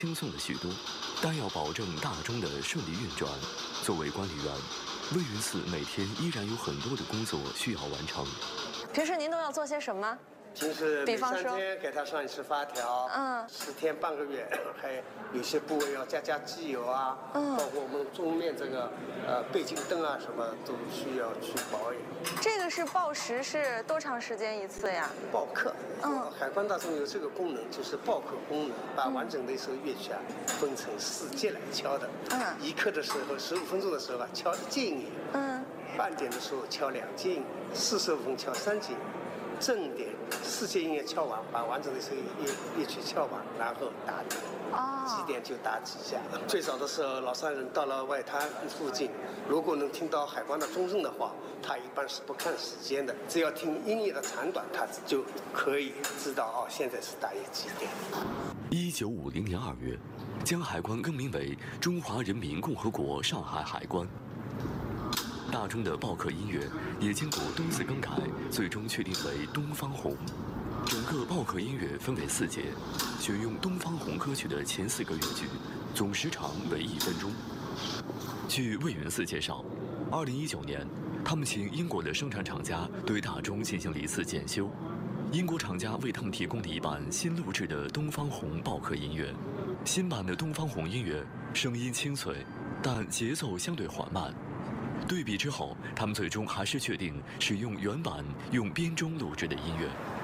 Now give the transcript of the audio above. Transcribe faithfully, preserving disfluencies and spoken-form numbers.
轻松了许多，但要保证大钟的顺利运转，作为管理员，魏云寺每天依然有很多的工作需要完成。 平时您都要做些什么？ 平时每比方说三天给它上一次发条， 嗯十天半个月，还有些部位要加加机油啊， 嗯包括我们钟面这个呃背景灯啊什么都需要去保养。 这个是报时，是多长时间一次呀？ 报刻， 嗯海关大钟有这个功能，就是报刻功能，把完整的一首乐曲啊分成四节来敲的。 嗯一刻的时候，十五分钟的时候啊敲一节音， 嗯， 半点的时候敲两节音，四十五分敲三节音。正点四节音乐敲完，把完整的这个乐乐曲敲完，然后打点， 哦几点就打几下。最早的时候，老商人到了外滩附近，如果能听到海关的钟声的话，他一般是不看时间的，只要听音乐的长短，他就可以知道哦，现在是大约几点。 一九五零年二月，将海关更名为中华人民共和国上海海关。大钟的报刻音乐也经过多次更改，最终确定为东方红。整个报刻音乐分为四节，选用东方红歌曲的前四个乐句，总时长为一分钟。据魏云寺介绍，二零一九年，他们请英国的生产厂家对大钟进行了一次检修。英国厂家为他们提供了一版新录制的东方红报刻音乐。新版的东方红音乐声音清脆，但节奏相对缓慢。对比之后，他们最终还是确定使用原版用编钟录制的音乐。